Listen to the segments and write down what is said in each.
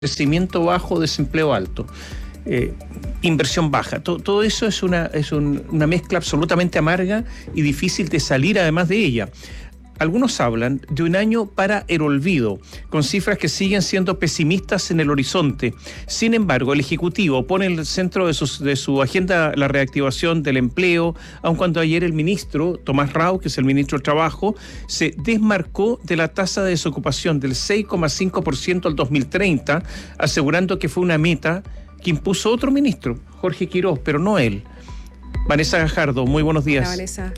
crecimiento bajo, desempleo alto, inversión baja. Todo eso es una mezcla absolutamente amarga y difícil de salir además de ella. Algunos hablan de un año para el olvido, con cifras que siguen siendo pesimistas en el horizonte. Sin embargo, el Ejecutivo pone en el centro de su agenda la reactivación del empleo, aun cuando ayer el ministro, Tomás Rau, que es el ministro del Trabajo, se desmarcó de la tasa de desocupación del 6,5% al 2030, asegurando que fue una meta que impuso otro ministro, Jorge Quirós, pero no él. Vanessa Gajardo, muy buenos días. Hola, Vanessa.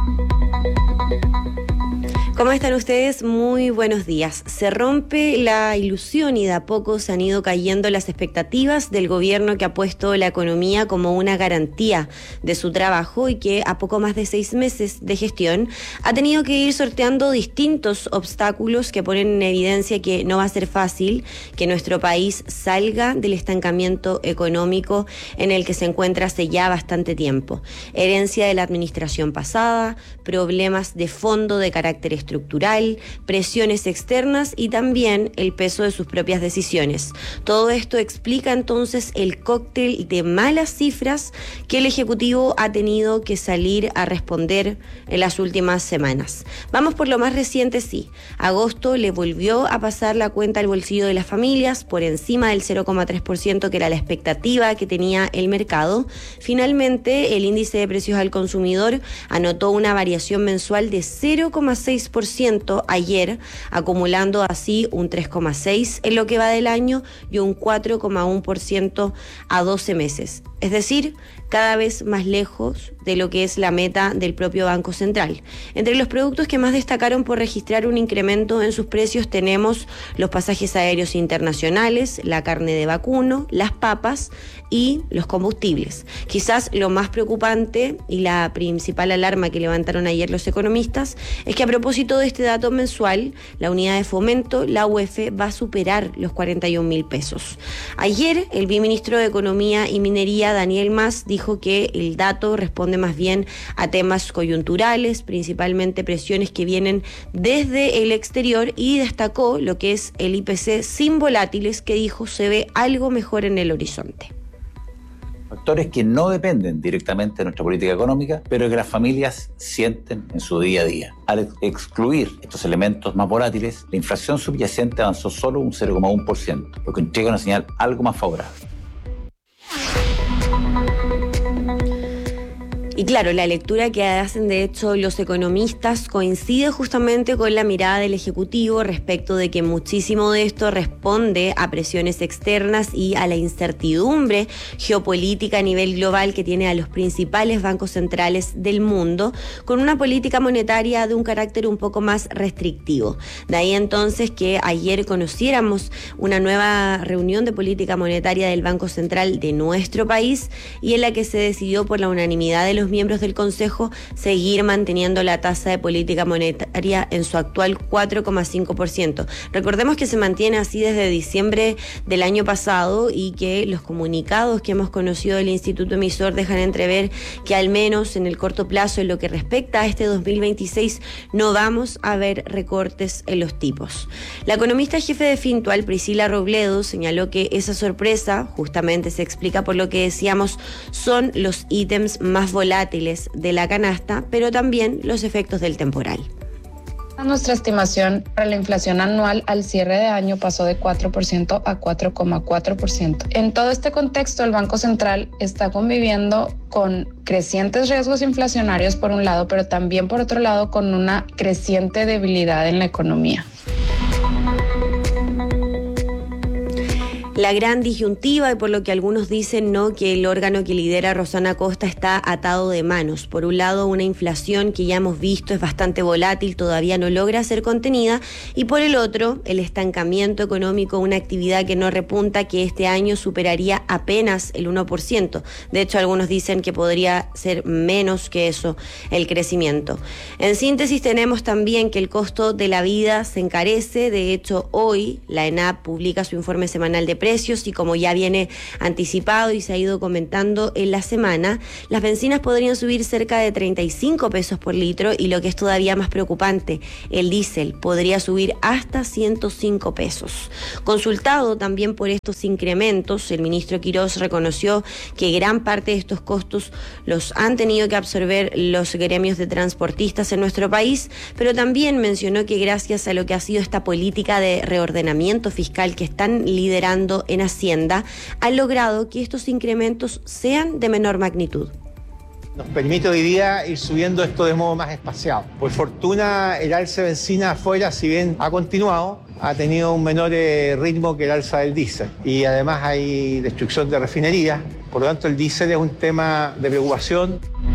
¿Cómo están ustedes? Muy buenos días. Se rompe la ilusión y de a poco se han ido cayendo las expectativas del gobierno que ha puesto la economía como una garantía de su trabajo y que a poco más de 6 meses de gestión ha tenido que ir sorteando distintos obstáculos que ponen en evidencia que no va a ser fácil que nuestro país salga del estancamiento económico en el que se encuentra hace ya bastante tiempo. Herencia de la administración pasada, problemas de fondo de carácter estructural, presiones externas y también el peso de sus propias decisiones. Todo esto explica entonces el cóctel de malas cifras que el Ejecutivo ha tenido que salir a responder en las últimas semanas. Vamos por lo más reciente, sí. Agosto le volvió a pasar la cuenta al bolsillo de las familias por encima del 0,3% que era la expectativa que tenía el mercado. Finalmente, el índice de precios al consumidor anotó una variación mensual de 0,6% ayer, acumulando así un 3,6% en lo que va del año y un 4,1% a 12 meses. Es decir, cada vez más lejos de lo que es la meta del propio Banco Central. Entre los productos que más destacaron por registrar un incremento en sus precios tenemos los pasajes aéreos internacionales, la carne de vacuno, las papas y los combustibles. Quizás lo más preocupante y la principal alarma que levantaron ayer los economistas es que a propósito de este dato mensual, la unidad de fomento, la UEF, va a superar los 41.000 pesos. Ayer, el viceministro de Economía y Minería, Daniel Mas, dijo que el dato responde más bien a temas coyunturales, principalmente presiones que vienen desde el exterior, y destacó lo que es el IPC sin volátiles, que dijo se ve algo mejor en el horizonte. Factores que no dependen directamente de nuestra política económica, pero que las familias sienten en su día a día. Al excluir estos elementos más volátiles, la inflación subyacente avanzó solo un 0,1%, lo que entrega una señal algo más favorable. Y claro, la lectura que hacen de hecho los economistas coincide justamente con la mirada del Ejecutivo respecto de que muchísimo de esto responde a presiones externas y a la incertidumbre geopolítica a nivel global que tiene a los principales bancos centrales del mundo, con una política monetaria de un carácter un poco más restrictivo. De ahí entonces que ayer conociéramos una nueva reunión de política monetaria del Banco Central de nuestro país y en la que se decidió por la unanimidad de los miembros del Consejo seguir manteniendo la tasa de política monetaria en su actual 4,5%. Recordemos que se mantiene así desde diciembre del año pasado y que los comunicados que hemos conocido del Instituto Emisor dejan entrever que al menos en el corto plazo, en lo que respecta a este 2026, no vamos a ver recortes en los tipos. La economista jefe de Fintual, Priscila Robledo, señaló que esa sorpresa justamente se explica por lo que decíamos son los ítems más volátiles de la canasta, pero también los efectos del temporal. Nuestra estimación para la inflación anual al cierre de año pasó de 4% a 4,4%. En todo este contexto, el Banco Central está conviviendo con crecientes riesgos inflacionarios por un lado, pero también por otro lado con una creciente debilidad en la economía. La gran disyuntiva, y por lo que algunos dicen no, que el órgano que lidera Rosana Costa está atado de manos. Por un lado, una inflación que ya hemos visto es bastante volátil, todavía no logra ser contenida, y por el otro, el estancamiento económico, una actividad que no repunta, que este año superaría apenas el 1%. De hecho, algunos dicen que podría ser menos que eso el crecimiento. En síntesis, tenemos también que el costo de la vida se encarece. De hecho, hoy la ENAP publica su informe semanal de precios precios y como ya viene anticipado y se ha ido comentando en la semana, las bencinas podrían subir cerca de 35 pesos por litro y lo que es todavía más preocupante, el diésel podría subir hasta 105 pesos. Consultado también por estos incrementos, el ministro Quirós reconoció que gran parte de estos costos los han tenido que absorber los gremios de transportistas en nuestro país, pero también mencionó que gracias a lo que ha sido esta política de reordenamiento fiscal que están liderando en Hacienda, han logrado que estos incrementos sean de menor magnitud. Nos permite hoy día ir subiendo esto de modo más espaciado. Por fortuna, el alza de bencina afuera, si bien ha continuado, ha tenido un menor ritmo que el alza del diésel. Y además hay destrucción de refinerías, por lo tanto el diésel es un tema de preocupación.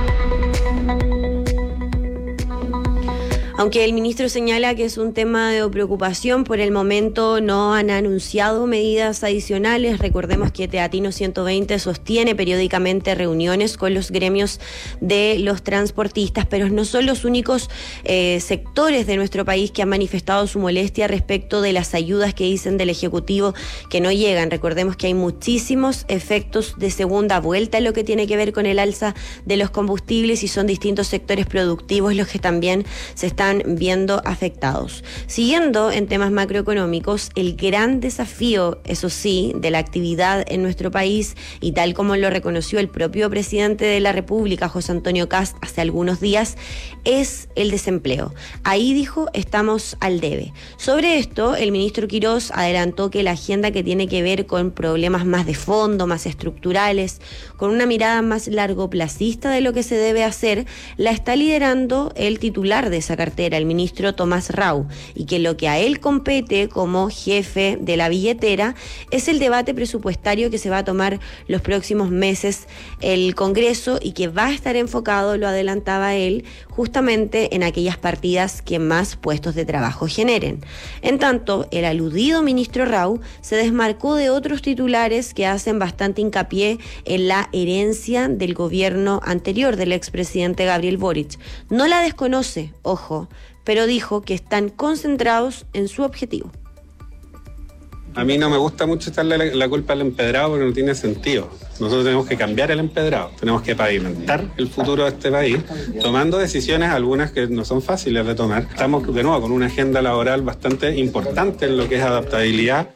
Aunque el ministro señala que es un tema de preocupación, por el momento no han anunciado medidas adicionales. Recordemos que Teatino 120 sostiene periódicamente reuniones con los gremios de los transportistas, pero no son los únicos sectores de nuestro país que han manifestado su molestia respecto de las ayudas que dicen del Ejecutivo que no llegan. Recordemos que hay muchísimos efectos de segunda vuelta en lo que tiene que ver con el alza de los combustibles y son distintos sectores productivos los que también se están viendo afectados. Siguiendo en temas macroeconómicos, el gran desafío, eso sí, de la actividad en nuestro país, y tal como lo reconoció el propio presidente de la República, José Antonio Kast, hace algunos días, es el desempleo. Ahí dijo, estamos al debe. Sobre esto, el ministro Quirós adelantó que la agenda que tiene que ver con problemas más de fondo, más estructurales, con una mirada más largoplacista de lo que se debe hacer, la está liderando el titular de esa cartera, el ministro Tomás Rau, y que lo que a él compete como jefe de la billetera es el debate presupuestario que se va a tomar los próximos meses el Congreso y que va a estar enfocado, lo adelantaba él, justamente en aquellas partidas que más puestos de trabajo generen. En tanto, el aludido ministro Rau se desmarcó de otros titulares que hacen bastante hincapié en la herencia del gobierno anterior del expresidente Gabriel Boric. No la desconoce, ojo, pero dijo que están concentrados en su objetivo. A mí no me gusta mucho echarle la culpa al empedrado porque no tiene sentido. Nosotros tenemos que cambiar el empedrado, tenemos que pavimentar el futuro de este país, tomando decisiones, algunas que no son fáciles de tomar. Estamos de nuevo con una agenda laboral bastante importante en lo que es adaptabilidad.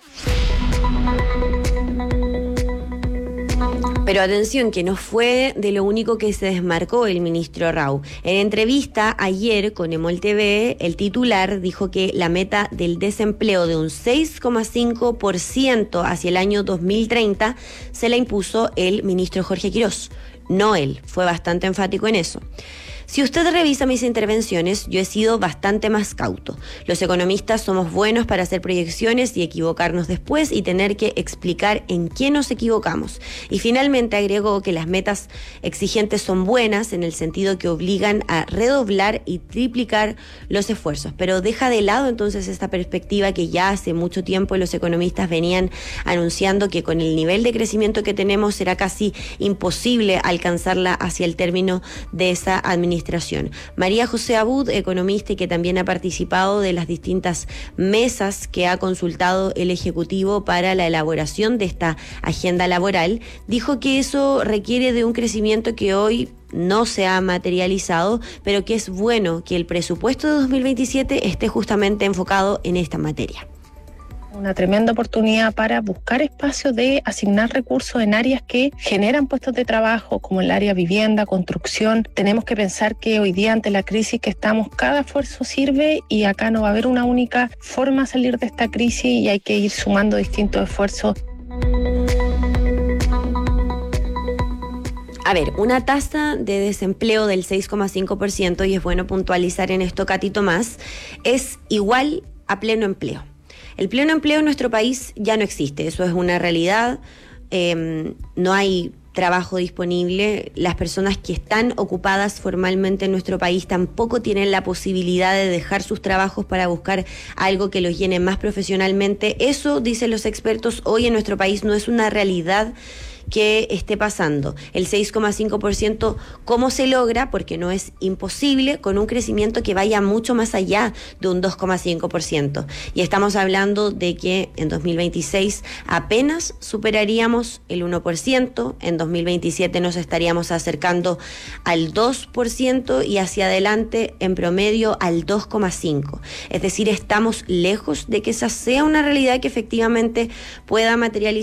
Pero atención, que no fue de lo único que se desmarcó el ministro Rau. En entrevista ayer con Emol TV, el titular dijo que la meta del desempleo de un 6,5% hacia el año 2030 se la impuso el ministro Jorge Quirós. No él, fue bastante enfático en eso. Si usted revisa mis intervenciones, yo he sido bastante más cauto. Los economistas somos buenos para hacer proyecciones y equivocarnos después y tener que explicar en qué nos equivocamos. Y finalmente agregó que las metas exigentes son buenas en el sentido que obligan a redoblar y triplicar los esfuerzos. Pero deja de lado entonces esta perspectiva que ya hace mucho tiempo los economistas venían anunciando que con el nivel de crecimiento que tenemos será casi imposible alcanzarla hacia el término de esa administración. María José Abud, economista y que también ha participado de las distintas mesas que ha consultado el Ejecutivo para la elaboración de esta agenda laboral, dijo que eso requiere de un crecimiento que hoy no se ha materializado, pero que es bueno que el presupuesto de 2027 esté justamente enfocado en esta materia. Una tremenda oportunidad para buscar espacios de asignar recursos en áreas que generan puestos de trabajo, como el área vivienda, construcción. Tenemos que pensar que hoy día, ante la crisis que estamos, cada esfuerzo sirve y acá no va a haber una única forma de salir de esta crisis y hay que ir sumando distintos esfuerzos. A ver, una tasa de desempleo del 6,5%, y es bueno puntualizar en esto, Katy Tomás, es igual a pleno empleo. El pleno empleo en nuestro país ya no existe, eso es una realidad, no hay trabajo disponible, las personas que están ocupadas formalmente en nuestro país tampoco tienen la posibilidad de dejar sus trabajos para buscar algo que los llene más profesionalmente. Eso, dicen los expertos, hoy en nuestro país no es una realidad que esté pasando. El 6,5%, ¿cómo se logra? Porque no es imposible, con un crecimiento que vaya mucho más allá de un 2,5%. Y estamos hablando de que en 2026 apenas superaríamos el 1%, en 2027 nos estaríamos acercando al 2% y hacia adelante en promedio al 2,5%. Es decir, estamos lejos de que esa sea una realidad que efectivamente pueda materializar